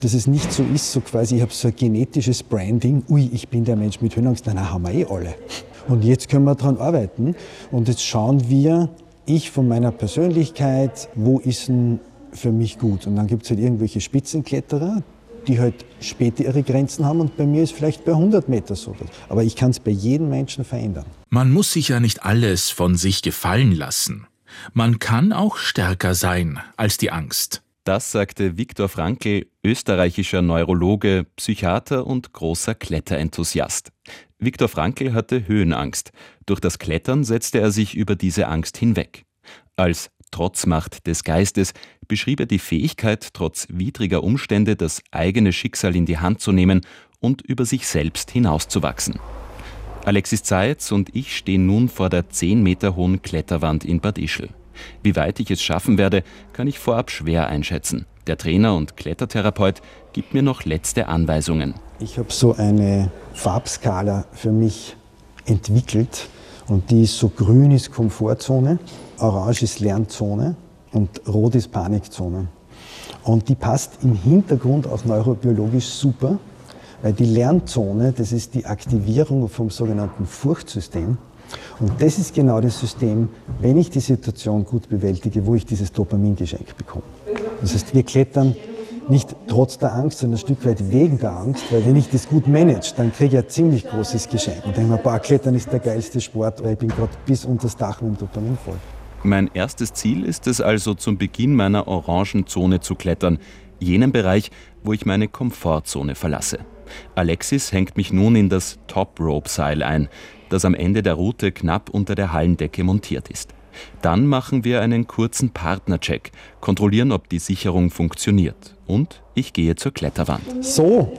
Dass es nicht so ist, so quasi, ich habe so ein genetisches Branding, ui, ich bin der Mensch mit Höhenangst. Nein, haben wir alle. Und jetzt können wir daran arbeiten und jetzt schauen wir, ich von meiner Persönlichkeit, wo ist denn für mich gut? Und dann gibt es halt irgendwelche Spitzenkletterer, die halt später ihre Grenzen haben und bei mir ist vielleicht bei 100 Meter so. Aber ich kann es bei jedem Menschen verändern. Man muss sich ja nicht alles von sich gefallen lassen. Man kann auch stärker sein als die Angst. Das sagte Viktor Frankl, österreichischer Neurologe, Psychiater und großer Kletterenthusiast. Viktor Frankl hatte Höhenangst. Durch das Klettern setzte er sich über diese Angst hinweg. Als Trotzmacht des Geistes beschrieb er die Fähigkeit, trotz widriger Umstände das eigene Schicksal in die Hand zu nehmen und über sich selbst hinauszuwachsen. Alexis Zeitz und ich stehen nun vor der 10 Meter hohen Kletterwand in Bad Ischl. Wie weit ich es schaffen werde, kann ich vorab schwer einschätzen. Der Trainer und Klettertherapeut gibt mir noch letzte Anweisungen. Ich habe so eine Farbskala für mich entwickelt und die ist so: grün ist Komfortzone, orange ist Lernzone und rot ist Panikzone. Und die passt im Hintergrund auch neurobiologisch super, weil die Lernzone, das ist die Aktivierung vom sogenannten Furchtsystem. Und das ist genau das System, wenn ich die Situation gut bewältige, wo ich dieses Dopamingeschenk bekomme. Das heißt, wir klettern nicht trotz der Angst, sondern ein Stück weit wegen der Angst, weil wenn ich das gut manage, dann kriege ich ein ziemlich großes Geschenk. Und denke mir, Klettern ist der geilste Sport, weil ich bin gerade bis unter das Dach mit dem Dopamin voll. Mein erstes Ziel ist es also, zum Beginn meiner orangen Zone zu klettern, jenen Bereich, wo ich meine Komfortzone verlasse. Alexis hängt mich nun in das Top-Rope-Seil ein, das am Ende der Route knapp unter der Hallendecke montiert ist. Dann machen wir einen kurzen Partnercheck, kontrollieren, ob die Sicherung funktioniert. Und ich gehe zur Kletterwand. So,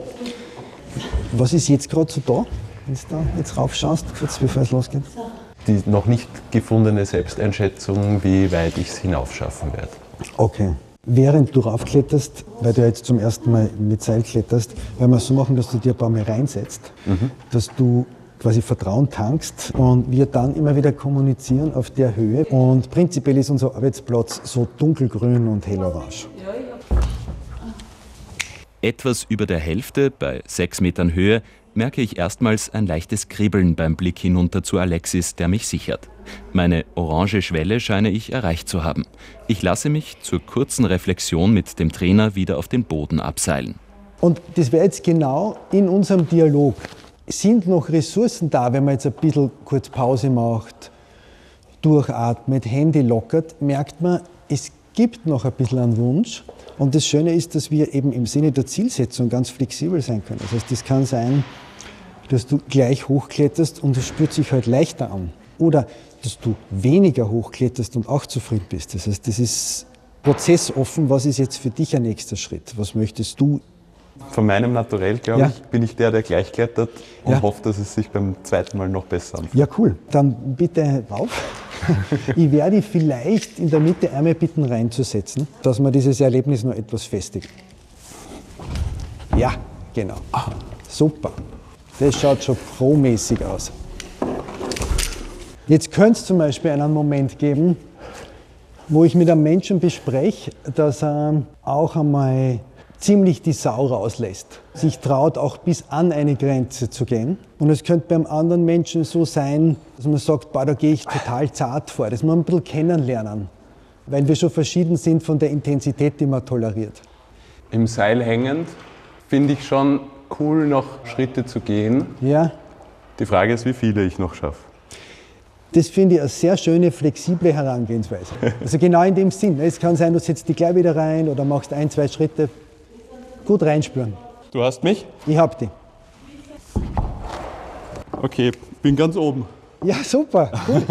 was ist jetzt gerade so da, wenn du da jetzt raufschaust, kurz bevor es losgeht? Die noch nicht gefundene Selbsteinschätzung, wie weit ich es hinaufschaffen werde. Okay. Während du raufkletterst, weil du jetzt zum ersten Mal mit Seil kletterst, werden wir es so machen, dass du dir ein paar Mal reinsetzt, dass du quasi Vertrauen tankst und wir dann immer wieder kommunizieren auf der Höhe. Und prinzipiell ist unser Arbeitsplatz so dunkelgrün und hellorange. Etwas über der Hälfte, bei 6 Metern Höhe, merke ich erstmals ein leichtes Kribbeln beim Blick hinunter zu Alexis, der mich sichert. Meine orange Schwelle scheine ich erreicht zu haben. Ich lasse mich zur kurzen Reflexion mit dem Trainer wieder auf den Boden abseilen. Und das wäre jetzt genau in unserem Dialog. Sind noch Ressourcen da, wenn man jetzt ein bisschen kurz Pause macht, durchatmet, Hände lockert, merkt man, es gibt noch ein bisschen einen Wunsch. Und das Schöne ist, dass wir eben im Sinne der Zielsetzung ganz flexibel sein können. Das heißt, es kann sein, dass du gleich hochkletterst und es spürt sich halt leichter an. Oder dass du weniger hochkletterst und auch zufrieden bist. Das heißt, das ist prozessoffen. Was ist jetzt für dich ein nächster Schritt? Was möchtest du? Von meinem Naturell, glaube ich, bin ich der gleich klettert und hoffe, dass es sich beim zweiten Mal noch besser anfühlt. Ja, cool. Dann bitte rauf. Ich werde vielleicht in der Mitte einmal bitten reinzusetzen, dass wir dieses Erlebnis noch etwas festigen. Ja, genau. Super. Das schaut schon pro-mäßig aus. Jetzt könnte es zum Beispiel einen Moment geben, wo ich mit einem Menschen bespreche, dass er auch einmal ziemlich die Sau rauslässt. Sich traut, auch bis an eine Grenze zu gehen. Und es könnte beim anderen Menschen so sein, dass man sagt, da gehe ich total zart vor. Das muss man ein bisschen kennenlernen, weil wir schon verschieden sind von der Intensität, die man toleriert. Im Seil hängend finde ich schon cool, noch Schritte zu gehen. Ja. Die Frage ist, wie viele ich noch schaffe. Das finde ich eine sehr schöne, flexible Herangehensweise. Also genau in dem Sinn. Es kann sein, du setzt dich gleich wieder rein oder machst 1, 2 Schritte. Gut reinspüren. Du hast mich? Ich hab dich. Okay, bin ganz oben. Ja, super. Cool.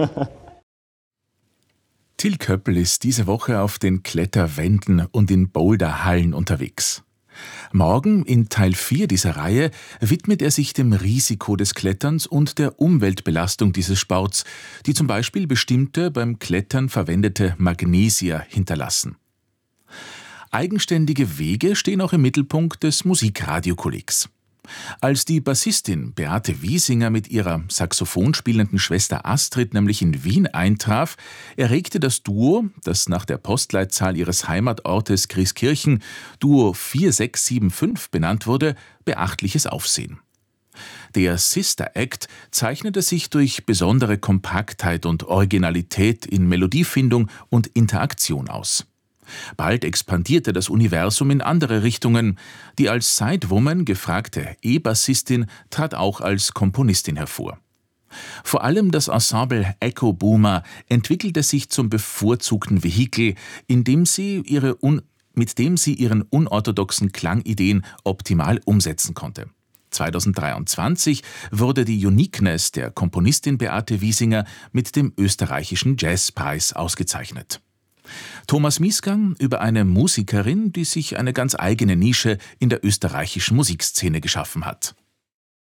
Till Köppel ist diese Woche auf den Kletterwänden und in Boulderhallen unterwegs. Morgen, in Teil 4 dieser Reihe, widmet er sich dem Risiko des Kletterns und der Umweltbelastung dieses Sports, die zum Beispiel bestimmte beim Klettern verwendete Magnesier hinterlassen. Eigenständige Wege stehen auch im Mittelpunkt des Musikradiokollegs. Als die Bassistin Beate Wiesinger mit ihrer Saxophon spielenden Schwester Astrid nämlich in Wien eintraf, erregte das Duo, das nach der Postleitzahl ihres Heimatortes Grieskirchen Duo 4675 benannt wurde, beachtliches Aufsehen. Der Sister Act zeichnete sich durch besondere Kompaktheit und Originalität in Melodiefindung und Interaktion aus. Bald expandierte das Universum in andere Richtungen. Die als Sidewoman gefragte E-Bassistin trat auch als Komponistin hervor. Vor allem das Ensemble Echo Boomer entwickelte sich zum bevorzugten Vehikel, mit dem sie ihren unorthodoxen Klangideen optimal umsetzen konnte. 2023 wurde die Uniqueness der Komponistin Beate Wiesinger mit dem österreichischen Jazzpreis ausgezeichnet. Thomas Miesgang über eine Musikerin, die sich eine ganz eigene Nische in der österreichischen Musikszene geschaffen hat.